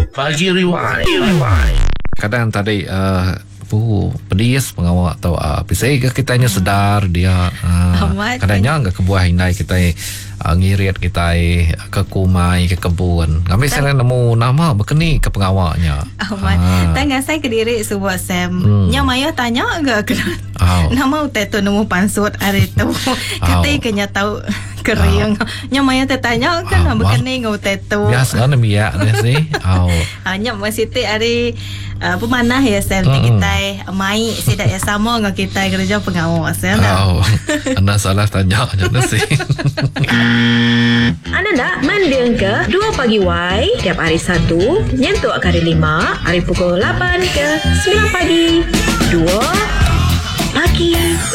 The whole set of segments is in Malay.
Pagi Rewind. Kadang tadi pedis pengawak atau pisai ke kitanya sedar dia kadangnya enggak kebuah hinai kita ngirit kita ke kumai ke kebun kami saya nemu nama berkeni ke pengawaknya tengah saya ke diri sebuah Sam nyamaya tanya enggak nama uteto nemu pansut hari tu kata kenya tahu kering nyamaya tanya kan berkeni uteto biasa namanya sih hanya masih hari pemanah ya Sam kita mai sidak ya sama dengan kita kerja pengawal saya anda salah tanya je sih. Anda nak mendeng ke 2 pagi Y tiap hari Sabtu nyentuk ke hari 5 hari pukul 8 ke 9 pagi 2 pagi.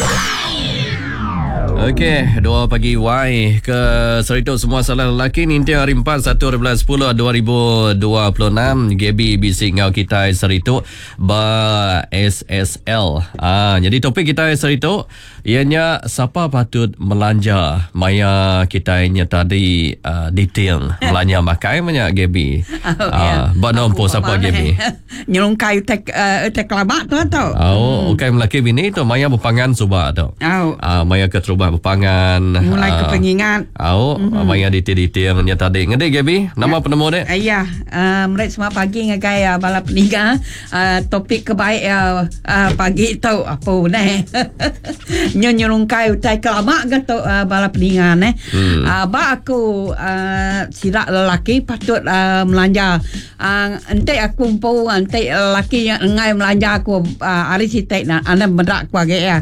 Okey, 2 pagi Y ke Serituk semua salah lelaki Nintiang hari 4 1/10/2026 Gaby bisik ngau kita Serituk ba SSL. Jadi topik kita Serituk ianya siapa patut melanja maya kita nya tadi detail melanja makai banyak Gaby. Ba nompo siapa Gaby? Nyelungkai tek lama tu tau. Okey melaki bini tu maya berpangan subak tu. Maya ke terubah berpangan mulai ke pengingat maya detail nya tadi ngede Gaby nama penemu dek ya mereka semua pagi ngagai bala peniga topik kebaik pagi tu apa ne nyelungkai utai kelama gitu bala peniga ne ba aku sirak lelaki patut melanja ente aku umpu ente lelaki yang ngai melanja aku hari sitek na anda mendak aku agak ya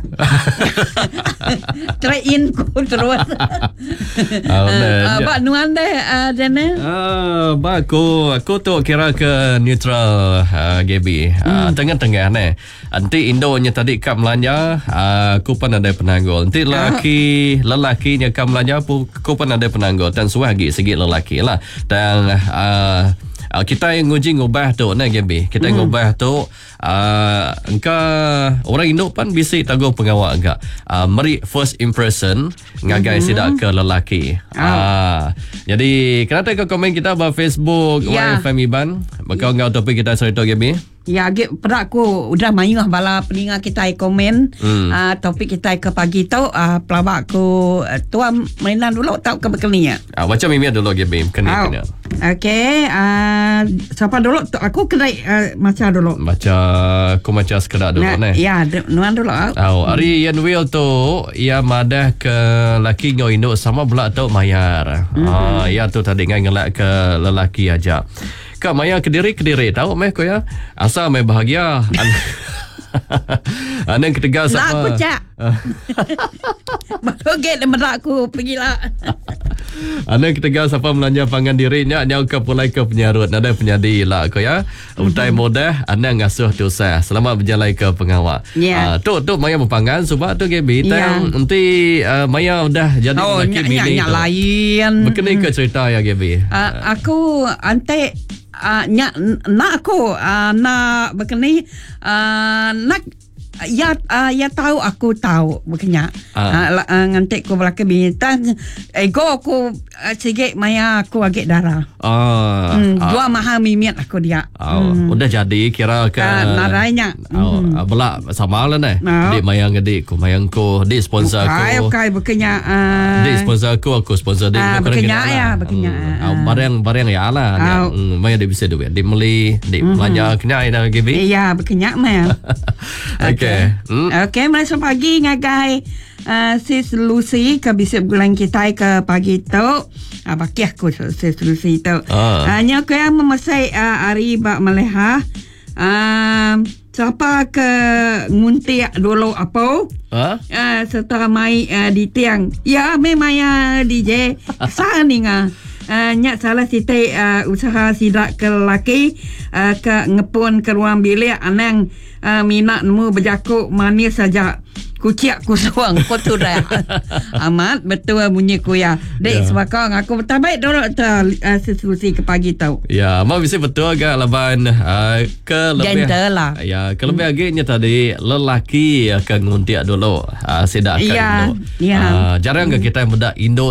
in ku terus. Abak nuan deh dene. Aku tu kira ke neutral Gaby. Tengah-tengah ne. Anti Indo nya tadi kap melanja, aku pun ada penanggul. Anti lelaki nya kap melanja aku pun ada penanggul. Dan suagi segi lelaki lah. Dan kita yang nguji ngubah tu nah Gaby. Kita ngubah tu engka orang Indo pun bisa tanggung pengawal enggak. Meri first impression ngagai sidak ke lelaki. Jadi kenapa kau komen kita ba Facebook YFM Iban bakal ngau topik kita cerita Gaby. Ya, perak aku udah main lah bala peninga kita komen topik kita ke pagi tu pelabak aku tuan mainan dulu tak ke bekeninya. Macam Mimi dulu Gaby kena. Okey, siapa dulu? Aku kena macam dulu. Aku macam sekedar dulu ne. Ya, nuan dulu. Hari yang will tu ia madah ke laki ngau Indo sama pula tu mayar. Ya tu tadi ngelak ke lelaki aja. Kak Maya kediri tahu meh ko ya asal meh bahagia anak ketegal sama nak aku cak bagai merak aku pergilah anak ketegal siapa melanja pangan dirinya nyau ke pulai ke penyarut ada penyadi lah ko ya utai mudah anak ngasuh tu sah selamat berjalan ke pengawal tu Maya berpangan sebab tu Gaby nanti Maya dah jadi lelaki bini tu lain berkenai ke cerita ya Gaby aku ante nak aku nak berkenai nak ya tahu aku tahu makanya ngantek ko belaka bintang ego aku sikit maya aku agak darah dua maha mimiat aku dia udah jadi kira ke narainya belak sama lah ne dik mayang dik ko mayang ko dik sponsor ko bekenya dik sponsor aku sponsor dik bekenya barang ya lah maya dik bisa duit dik meli dik belanja kena ida Gaby iya bekenya mah Okay, mulai pagi ngagai Sis Lucy ke bisip gulang kita ke pagi tu baki aku Sis Lucy tu hanya aku yang memasai hari bak meleha siapa ke nguntiak dulu apa setelah mai di tiang ya memang ya DJ sah ni nyak salah sitai usaha sidak ke lelaki ke ngepun ke ruang bilik anang minat nemu berjakuk manis saja kuciak kusuang ko tu dah amat betul bunyi ku ya dek sebakang aku bertabaik dulu sesusi ke pagi tau ya mak bisa betul agak laban ke lebih lah ya ke lebih agaknya tadi lelaki akan nguntiak dulu sidak ke Indo jarang ke kita yang bedak Indo